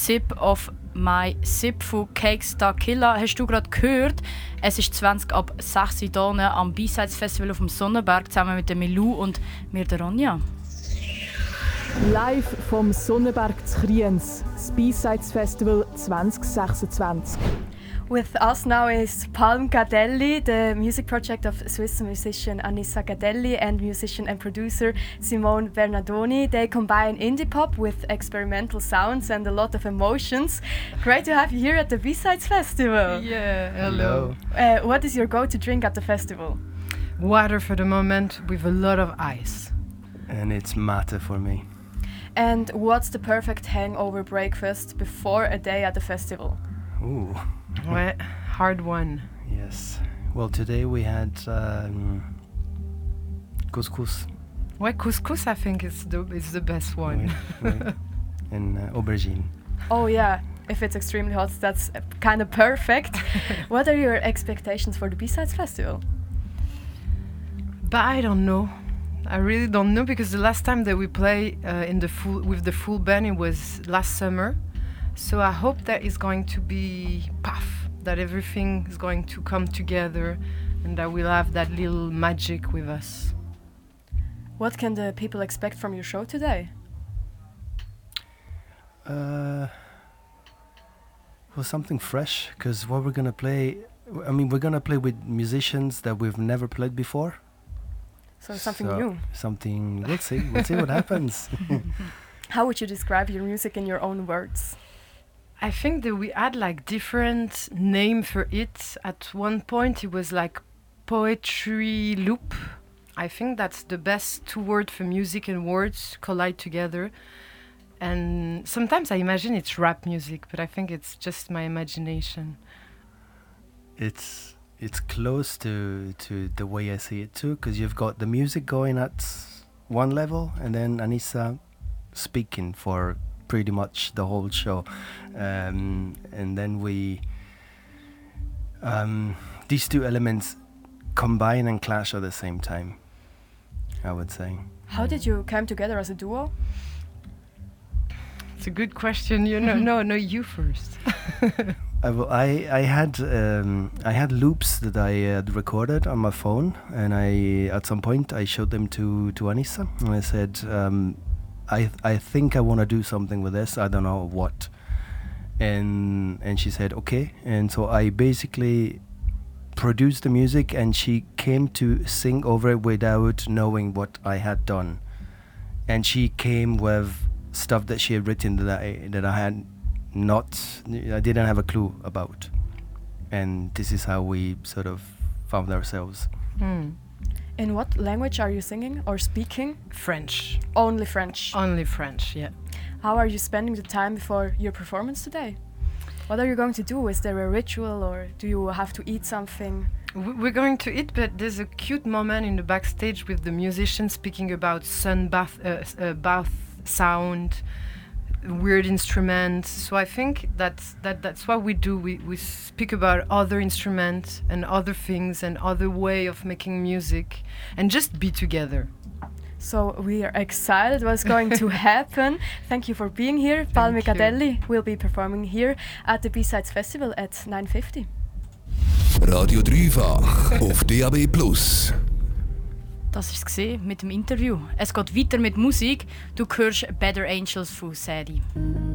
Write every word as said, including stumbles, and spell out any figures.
Sip of My Sip von Cake Star Killer hast du gerade gehört. Es ist zwanzig ab sechs Uhr hier am B-Sides Festival auf dem Sonnenberg zusammen mit der Milou und mir, der Ronja. Live vom Sonnenberg zu Kriens, das B-Sides Festival zwanzig sechsundzwanzig. With us now is Palm Gadelli, the music project of Swiss musician Anissa Gadelli and musician and producer Simone Bernardoni. They combine indie pop with experimental sounds and a lot of emotions. Great to have you here at the B-Sides Festival. Yeah, hello. Uh, what is your go-to drink at the festival? Water for the moment with a lot of ice. And it's mate for me. And what's the perfect hangover breakfast before a day at the festival? Ooh. Ouais, hard one. Yes. Well, today we had um, couscous. Ouais, couscous I think is the is the best one. Oui, oui. And uh, aubergine. Oh yeah, if it's extremely hot, that's kind of perfect. What are your expectations for the B-Sides Festival? But I don't know. I really don't know because the last time that we play uh, in the full with the full band it was last summer. So I hope that it's going to be puff, that everything is going to come together and that we'll have that little magic with us. What can the people expect from your show today? Uh, well, something fresh, because what we're going to play, I mean, we're going to play with musicians that we've never played before. So something so new. Something, we'll see, we'll see what happens. How would you describe your music in your own words? I think that we had like different name for it. At one point it was like poetry loop. I think that's the best two words for music and words collide together. And sometimes I imagine it's rap music, but I think it's just my imagination. It's it's close to, to the way I see it too, because you've got the music going at one level and then Anissa speaking for pretty much the whole show, um, and then we um, these two elements combine and clash at the same time, I would say. How did you come together as a duo? It's a good question. You know, no, no, you first. I, w- I, I had um, I had loops that I had recorded on my phone, and I at some point I showed them to to Anissa, and I said. Um, I I think I want to do something with this. I don't know what, and and she said okay. And so I basically produced the music, and she came to sing over it without knowing what I had done. And she came with stuff that she had written that I that I had not, I didn't have a clue about. And this is how we sort of found ourselves. Mm. In what language are you singing or speaking? French. Only French? Only French, yeah. How are you spending the time before your performance today? What are you going to do? Is there a ritual or do you have to eat something? We're going to eat, but there's a cute moment in the backstage with the musicians speaking about sun bath, uh, uh, bath sound, weird instruments. So I think that's that that's what we do. We we speak about other instruments and other things and other way of making music and just be together. So we are excited what's going to happen. Thank you for being here. Palme Gadelli will be performing here at the B-Sides Festival at nine fifty. Radio Dreifach auf D A B Plus. Das war es mit dem Interview. Es geht weiter mit Musik. Du hörst Better Angels von Sadie.